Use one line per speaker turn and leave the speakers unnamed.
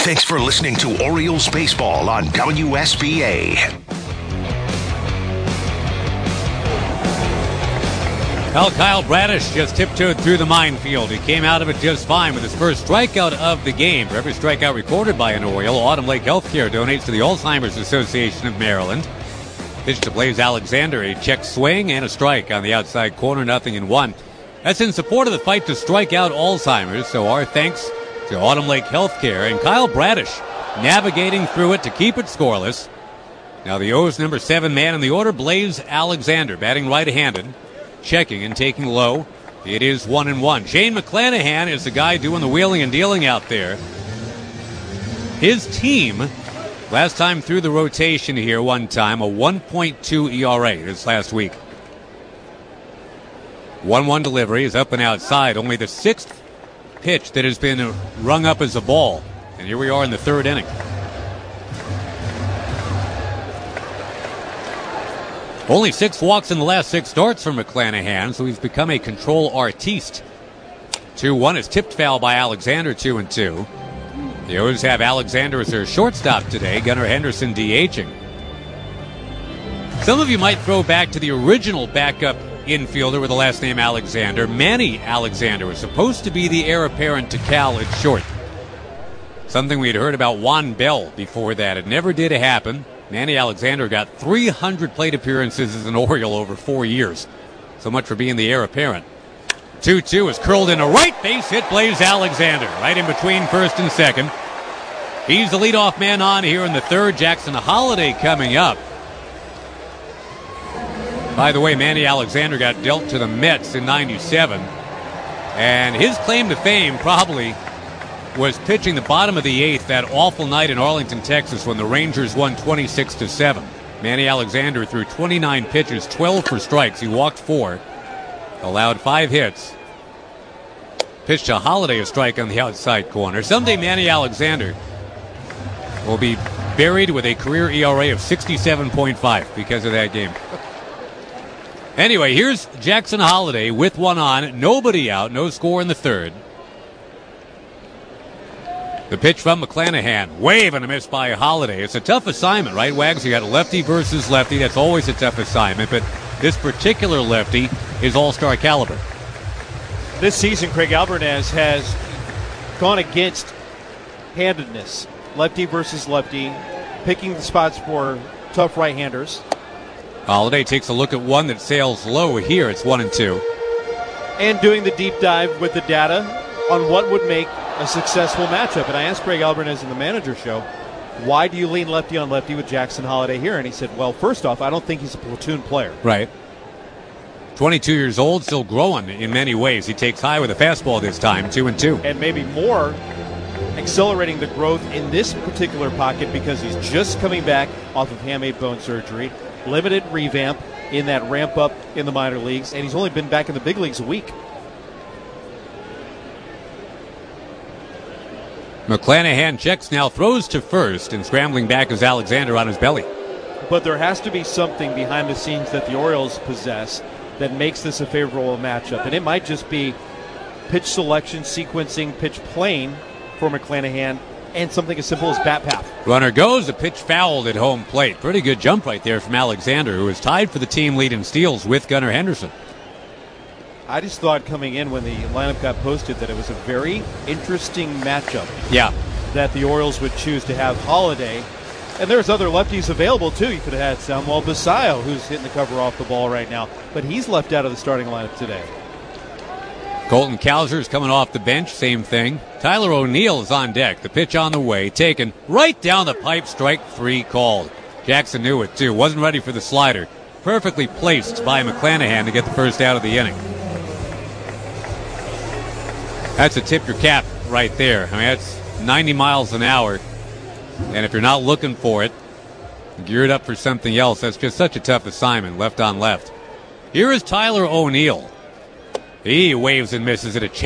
Thanks for listening to Orioles Baseball on WSBA.
Well, Kyle Bradish just tiptoed through the minefield. He came out of it just fine with his first strikeout of the game. For every strikeout recorded by an Oriole, Autumn Lake Healthcare donates to the Alzheimer's Association of Maryland. Pitch to Blaze Alexander, a check swing and a strike on the outside corner, 0-1. That's in support of the fight to strike out Alzheimer's, so our thanks to Autumn Lake Healthcare and Kyle Bradish navigating through it to keep it scoreless. Now the O's number 7 man in the order, Blaze Alexander, batting right-handed. Checking and taking low. It is 1-1. Shane McClanahan is the guy doing the wheeling and dealing out there. His team, last time through the rotation here one time, a 1.2 ERA this last week. 1-1 delivery is up and outside. Only the 6th pitch that has been rung up as a ball. And here we are in the 3rd inning. Only 6 walks in the last 6 starts for McClanahan, so he's become a control artiste. 2-1 is tipped foul by Alexander, 2-2. The O's have Alexander as their shortstop today, Gunnar Henderson DHing. Some of you might throw back to the original backup infielder with the last name Alexander. Manny Alexander was supposed to be the heir apparent to Cal at short. Something we had heard about Juan Bell before that. It never did happen. Manny Alexander got 300 plate appearances as an Oriole over 4 years. So much for being the heir apparent. 2-2 is curled in a right base hit, Blaze Alexander, right in between first and second. He's the leadoff man on here in the 3rd. Jackson Holliday coming up. By the way, Manny Alexander got dealt to the Mets in '97. And his claim to fame probably was pitching the bottom of the 8th that awful night in Arlington, Texas, when the Rangers won 26-7. Manny Alexander threw 29 pitches, 12 for strikes. He walked 4, allowed 5 hits. Pitched to Holliday, a strike on the outside corner. Someday Manny Alexander will be buried with a career ERA of 67.5 because of that game. Anyway, here's Jackson Holliday with one on, nobody out, no score in the 3rd. The pitch from McClanahan. Wave and a miss by Holliday. It's a tough assignment, right, Wags? You got lefty versus lefty. That's always a tough assignment, but this particular lefty is all-star caliber.
This season, Craig Alvarez has gone against handedness. Lefty versus lefty, picking the spots for tough right-handers.
Holliday takes a look at one that sails low here. It's 1-2.
And doing the deep dive with the data on what would make a successful matchup. And I asked Craig Alvarez in the manager show, why do you lean lefty on lefty with Jackson Holliday here? And he said, well, first off, I don't think he's a platoon player.
Right. 22 years old, still growing in many ways. He takes high with a fastball this time, 2-2.
And maybe more accelerating the growth in this particular pocket because he's just coming back off of hamate bone surgery, limited revamp in that ramp up in the minor leagues, and he's only been back in the big leagues a week.
McClanahan checks now, throws to first, and scrambling back is Alexander on his belly.
But there has to be something behind the scenes that the Orioles possess that makes this a favorable matchup. And it might just be pitch selection, sequencing, pitch playing for McClanahan, and something as simple as bat path.
Runner goes, a pitch fouled at home plate. Pretty good jump right there from Alexander, who is tied for the team lead in steals with Gunnar Henderson.
I just thought coming in when the lineup got posted that it was a very interesting matchup.
Yeah.
That the Orioles would choose to have Holliday. And there's other lefties available, too. You could have had Samuel Basayo, who's hitting the cover off the ball right now. But he's left out of the starting lineup today.
Colton Cowser's coming off the bench, same thing. Tyler O'Neill is on deck. The pitch on the way, taken right down the pipe, strike 3 called. Jackson knew it, too. Wasn't ready for the slider. Perfectly placed by McClanahan to get the first out of the inning. That's a tip your cap right there. I mean, that's 90 miles an hour. And if you're not looking for it, geared up for something else, that's just such a tough assignment, left on left. Here is Tyler O'Neill. He waves and misses at a